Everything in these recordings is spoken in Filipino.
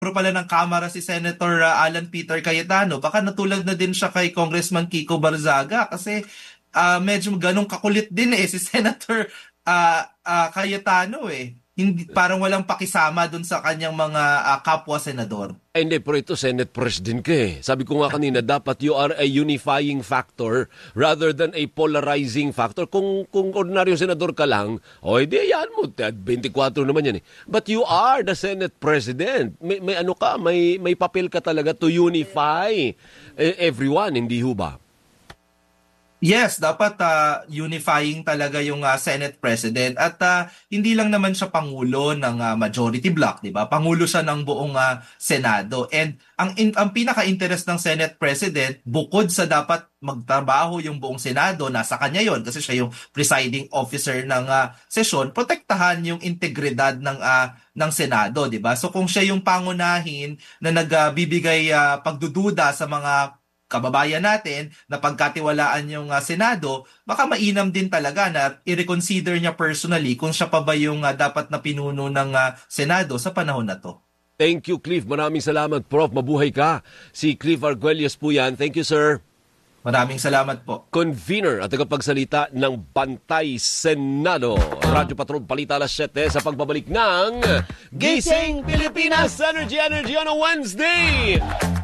pala ng Kamara si Senator Alan Peter Cayetano, baka natulad na din siya kay Congressman Kiko Barzaga kasi medyo ganong kakulit din si Senator Cayetano eh. Hindi, parang walang pakisama dun sa kanyang mga kapwa senador. Hindi, pero ito Senate President ka eh. Sabi ko nga kanina, dapat you are a unifying factor rather than a polarizing factor. Kung ordinaryong senador ka lang, edi yan mo, 24 naman yan eh. But you are the Senate President. May ano ka, may papel ka talaga to unify everyone, hindi ho ba? Yes, dapat unifying talaga yung Senate President at hindi lang naman siya pangulo ng majority bloc, 'di ba? Pangulo siya ng buong Senado. And ang pinaka-interest ng Senate President bukod sa dapat magtrabaho yung buong Senado, nasa kanya 'yon kasi siya yung presiding officer ng sesyon, protektahan yung integridad ng Senado, 'di ba? So kung siya yung pangunahin na nagbibigay pagdududa sa mga kababayan natin na pagkatiwalaan yung Senado, baka mainam din talaga na i-reconsider niya personally kung siya pa ba yung dapat na pinuno ng Senado sa panahon na to. Thank you, Cliff. Maraming salamat, Prof. Mabuhay ka. Si Cliff Arguelles po yan. Thank you, sir. Maraming salamat po. Convener at tagapagsalita ng Bantay Senado. Radyo Patrol Balita alas 7 sa pagbabalik ng Gising Pilipinas Energy on a Wednesday.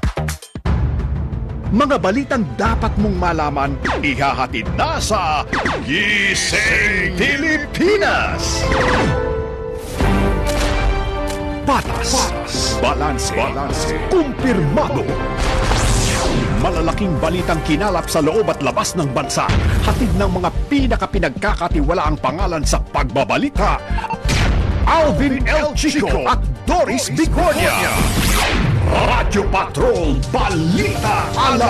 Mga balitang dapat mong malaman, ihahatid na sa Gising Pilipinas! Patas, balanse, kumpirmado. Malalaking balitang kinalap sa loob at labas ng bansa. Hatid ng mga pinakapinagkakatiwalaang pangalan sa pagbabalita. Alvin L. Chico at Doris Bicornia. Radyo Patrol Balita alas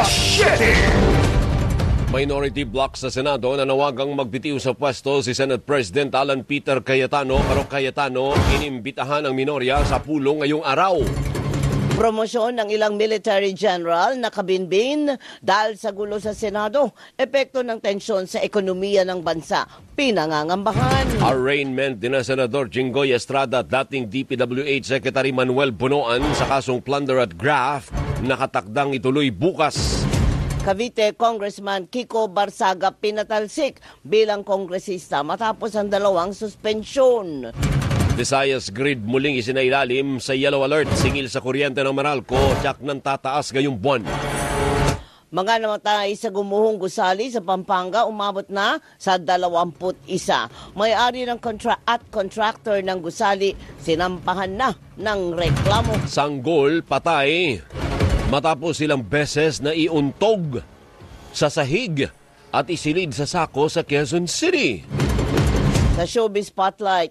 7. Minority bloc sa Senado nanawagang magbitiw sa pwesto si Senate President Alan Peter Cayetano. Pero Cayetano inimbitahan ang minorya sa pulong ngayong araw. Promosyon ng ilang military general na kabinbin dahil sa gulo sa Senado. Epekto ng tensyon sa ekonomiya ng bansa. Pinangangambahan. Arraignment din na Senador Jinggoy Estrada at dating DPWH Secretary Manuel Bunoan sa kasong plunder at graft nakatakdang ituloy bukas. Cavite Congressman Kiko Barzaga pinatalsik bilang kongresista matapos ang 2 suspensyon. Visayas grid muling isinailalim sa yellow alert singil sa kuryente ng Meralco, tiyak ng tataas ngayong buwan. Mga namatay sa gumuhong gusali sa Pampanga umabot na sa 21. May-ari ng contractor ng gusali sinampahan na ng reklamo. Sanggol patay matapos ilang beses na iuntog sa sahig at isilid sa sako sa Quezon City. Sa showbiz spotlight,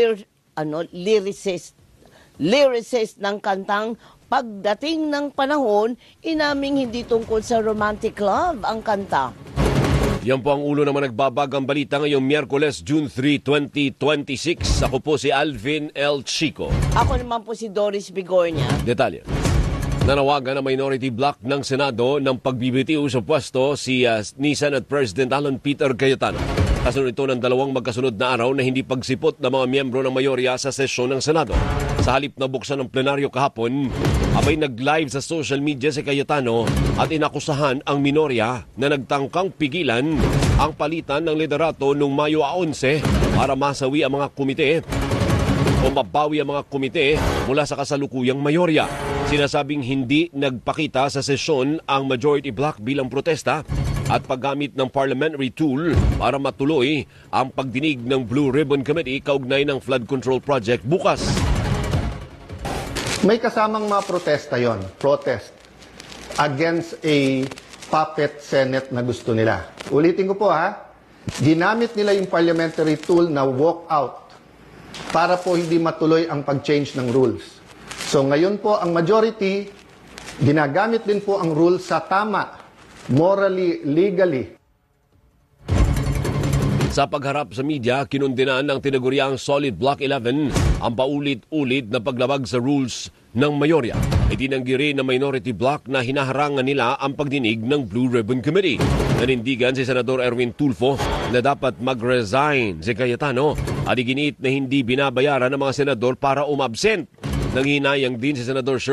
lyricist ng kantang Pagdating ng Panahon, inaming hindi tungkol sa romantic love ang kanta. Yan po ang ulo naman nagbabagang balita ngayong Miyerkules, June 3, 2026. Ako po si Alvin L. Chico. Ako naman po si Doris Bigornia. Detalye. Nanawagan ang minority bloc ng Senado ng pagbibitiw sa pwesto ni Senate President Alan Peter Cayetano. Kasunod ito ng 2 magkasunod na araw na hindi pagsipot ng mga miyembro ng mayorya sa sesyon ng Senado. Sa halip na buksan ng plenaryo kahapon, abay nag-live sa social media si Cayetano at inakusahan ang minorya na nagtangkang pigilan ang palitan ng liderato noong Mayo 11 para masawi ang mga komite o mabawi ang mga komite mula sa kasalukuyang mayorya. Sinasabing hindi nagpakita sa sesyon ang majority bloc bilang protesta at paggamit ng parliamentary tool para matuloy ang pagdinig ng Blue Ribbon Committee kaugnay ng flood control project bukas. May kasamang mga protesta yon, protest against a puppet Senate na gusto nila. Ulitin ko po ginamit nila yung parliamentary tool na walk out para po hindi matuloy ang pag-change ng rules. So ngayon po ang majority, ginagamit din po ang rules sa tama, morally, legally. Sa pagharap sa media, kinundinaan ng tinaguriang Solid Block 11 ang paulit-ulit na paglabag sa rules ng mayorya. Itinanggi rin ng minority bloc na hinaharangan nila ang pagdinig ng Blue Ribbon Committee. Nanindigan si Senador Erwin Tulfo na dapat mag-resign si Cayetano at iginiit na hindi binabayaran ng mga senador para umabsent. Nanghinayang din si Senador